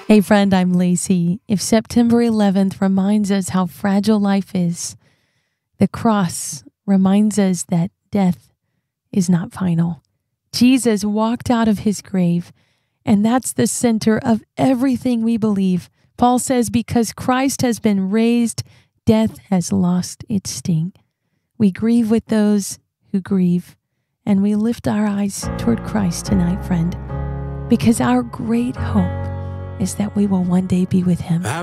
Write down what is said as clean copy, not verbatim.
Hey friend, I'm Lacey. If September 11th reminds us how fragile life is, the cross reminds us that death is not final. Jesus walked out of his grave, and that's the center of everything we believe. Paul says, because Christ has been raised, death has lost its sting. We grieve with those who grieve, and we lift our eyes toward Christ tonight, friend, because our great hope is that we will one day be with him.